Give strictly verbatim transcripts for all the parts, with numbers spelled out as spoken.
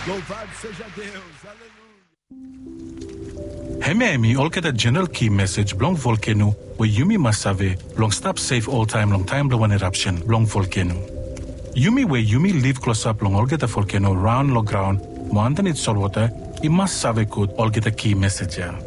Louvado seja Deus. Aleluia. Hemi all get a general key message blong volcano where Yumi Masave long stop safe all time long time blow an eruption blong volcano. Yumi where Yumi live close up long all get a volcano round low ground mo underneath salt water I Masave could all get a key message yeah.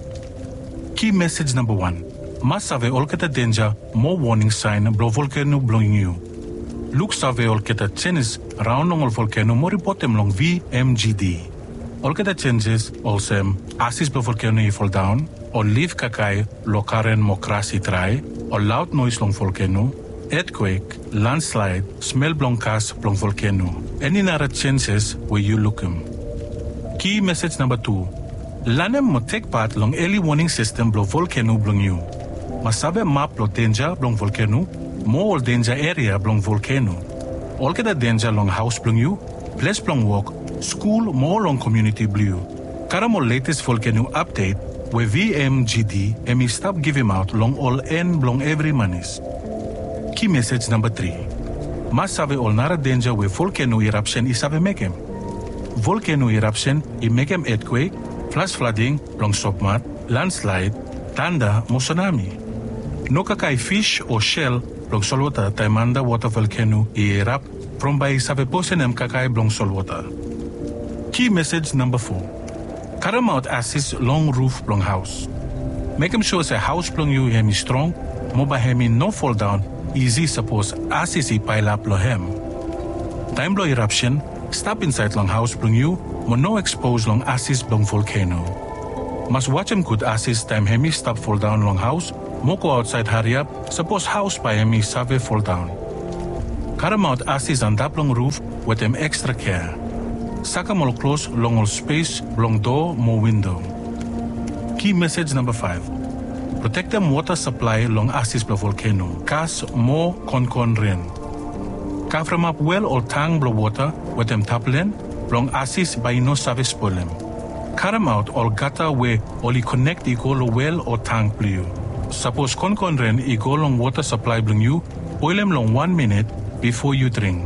Key message number one. Masave all get a danger more warning sign blow volcano blowing you. Look save all get a changes round long all volcano more report them long V M G D. All get a changes also ashes blow volcano fall down or leave kakai lokaren mokrasi try or loud noise long volcano, earthquake, landslide, smell blong cast blong volcano. Any other changes where you look them. Key message number two. Lanem mo take part long early warning system blow volcano blong you. Masabe map blow danger blong volcano, more danger area blong volcano. All get a danger long house blong you, place blong walk, school more long community blue. Karamo latest volcano update where V M G D emi stop give him out long all end blong every manis. Key message number three. Masave all nara danger where volcano eruption is ave make him. Volcano eruption I make him earthquake, flash flooding, long submat, landslide, tanda, mo tsunami. No kakai fish or shell long solwater taimanda water volcano I erupt from by save posenem kakai blong solwater. Key message number four. Cut him out assist long roof blong house. Make him sure say house blong you hemi strong, moba hemi no fall down, easy suppose assist I pile up lo hem. Time blow eruption, stop inside long house blong you, mo no expose long assist blong volcano. Must watch him good assist time hemi stop fall down long house, mo go outside hurry up, suppose house by hemi save fall down. Cut him out assist on that long roof with them extra care. Saka mo close long all space, long door, more window. Key message number five. Protect them water supply long assist blow volcano. Cast more con con rain. Cover them up well or tang blow water with them taplen, long assist by no service problem. Cut them out all gutter where only connect I go well or tank blue. Suppose con con rain I go long water supply blue you, boil them long one minute before you drink.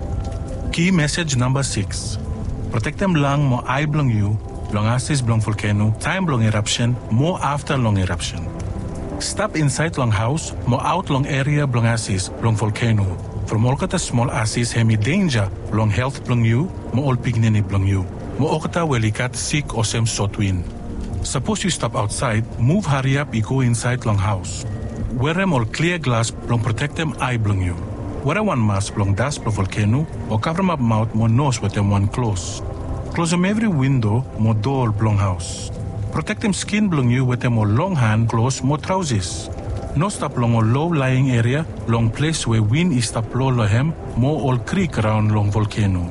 Key message number six. Protect them long mo eye blong you, long assist blong volcano, time blong eruption, more after long eruption. Stop inside long house, mo out long area blong assist blong volcano. From all kata small assist hemi danger blong health blong you, mo all pignini blong you. Mo okata welikat sick or sem sotwin. Suppose you stop outside, move hurry up I go inside long house. Wear them all clear glass blong protect them eye blong you. Wear one mask blong dust blong volcano or cover them up mouth mo nose with them one close. Close them every window mo door blong house. Protect them skin blong you with them more long hand close mo trousers. No stop long or low lying area, long place where wind is stop low lohem, mo all creek around long volcano.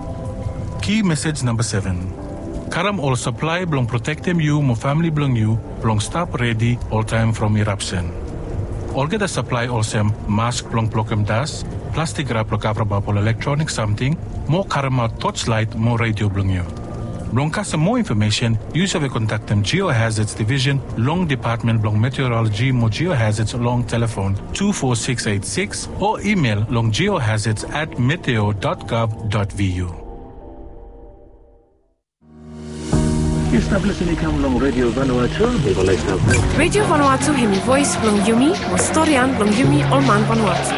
Key message number seven. Karam all supply blong protect them you mo family blong you, blong stop ready all time from eruption. All get a supply also mask blong blokem dust, plastic wrap blong cover bubble electronic something, more karama torchlight, more radio blong you. Blong kasa more information, use of a contact them Geohazards Division, Long Department Blong Meteorology mo Geohazards long telephone two four six eight six or email long geohazards at meteo dot gov dot v u. Establishing come long Radio Vanuatu, Radio Vanuatu hemi voice blong Yumi, mo storian blong Yumi Olman Vanuatu.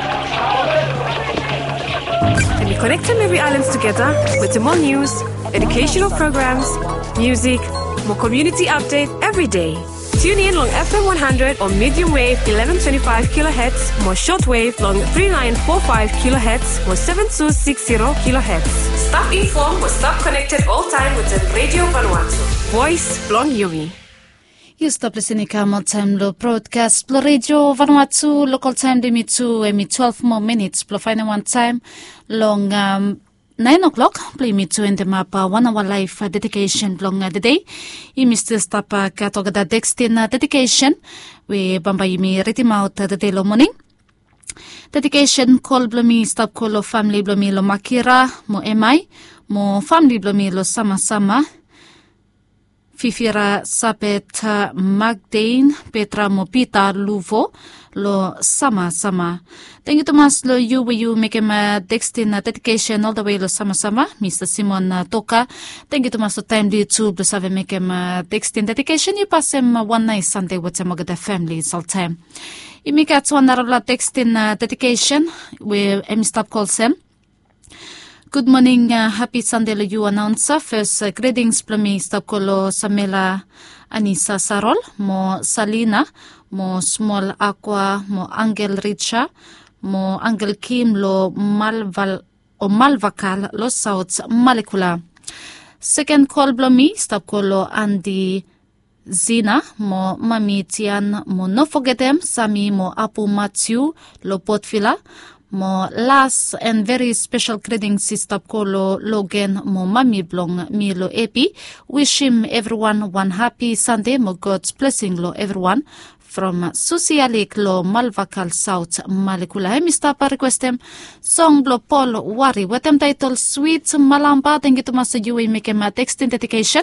And we connect them every islands together with the more news, educational programs, music, more community update every day. Tune in long F M one hundred or medium wave eleven twenty-five kilohertz, more shortwave long thirty-nine forty-five kilohertz, more seventy-two sixty kilohertz. Stop informed or stop connected all time with the Radio Vanuatu. Voice blong Yumi. You stop listening to time lo broadcast blo Radio Vanuatu local time de mitu emi twelve more minutes blo final one time long um nine o'clock play me to in the map uh, one hour life uh, dedication long uh, the day I Mister stop uh, katoga da dextin uh, dedication we bamba yimi retim out uh, the day lo morning dedication call blomi stop call lo family blomi lo makira mo emai mo family blomi lo sama sama Fifira Sapet Magdane Petra Mopita Luvo lo sama sama. Thank you Tomas lo you will you make him a texting dedication all the way lo sama sama. Mister Simon uh, Toka. Thank you Tomas lo time do YouTube lo save make him a texting dedication. You pass him uh, one night Sunday with some of the families all time. You make at one narrow texting uh, dedication where M stop calls him. Good morning, uh, happy Sunday lo you announcer. First uh, greetings plumi stop kolo Samela Anisa Sarol mo Salina mo Small Aqua mo Angel Richa mo Angel Kim lo Malval o Malvakal lo South Malekula. Second call plumi stop kolo Andy Zina mo Mami Tian mo no forget them Sami mo Apu Matthew lo Potfila. Mo last and very special greetings sister Kolo Logan mo Mami Blong Milo Epi. Wish him everyone one happy Sunday. Mo God's blessing lo everyone from Susie Alik lo Malvakal South Malekula. Hey, Mister Pa request him song lo Paul Wari. What them title Sweet Malamba. Thank you to Master Yui make him a text dedication.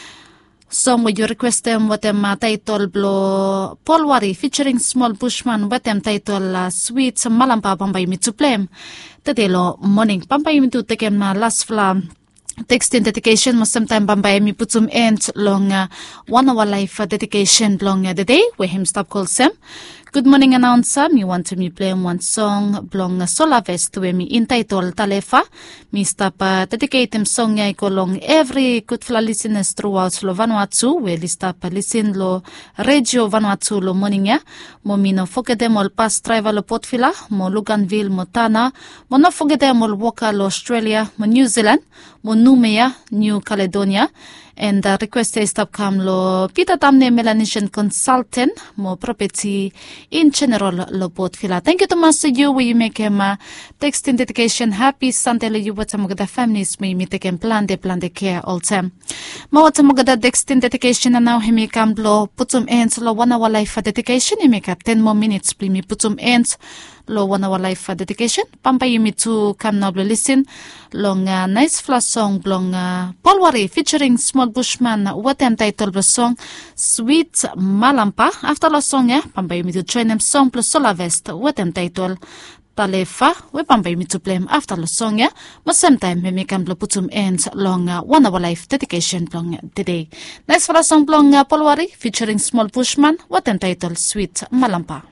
Song with you request them what them uh, title blow Paul Wari featuring Small Bushman what them title uh, Sweet Malampa Pampay me to play. Today lo morning Pampay me to take him uh, last flam text in dedication mo sometime Pampay me put some end long uh, one hour life uh, dedication long uh, the day where him stop calls him. Good morning announcer, me want to me play one song blong Solar Vest where me entitled Talefa. Me stop uh, dedicate him song ya ko long every good fla listeners throughout lo Vanuatu where li stop uh, listen lo radio Vanuatu lo morning ya. Mo me no forget them all past driver lo Potfila, mo Luganville, mo Tana, mo no forget them all Walker lo Australia, mo New Zealand, mo Numea, New Caledonia. And the request is stop come lo Peter Tamne Melanesian consultant mo property in general lo Potfila. Thank you to Master you where you make him a text in dedication happy Sunday lo you what some of the families may me take and plan de plan de care all time. Ma what some of the text in dedication and now he make come lo put some ends lo one hour life for dedication he make up ten more minutes please me put some ends lo one hour life for dedication. Pampa you me to come now listen long uh, nice flash song blong uh, Paul Wari featuring Small Bushman what them title the song Sweet Malampa. After the song yeah Pampa you me to join them song plus Solar Vest what them title Talefa we Pampa you me to play him after the song yeah but sometime we make them put some ends long uh, one hour life dedication blong today. Nice flash song blong uh, Paul Wari featuring Small Bushman what them title Sweet Malampa.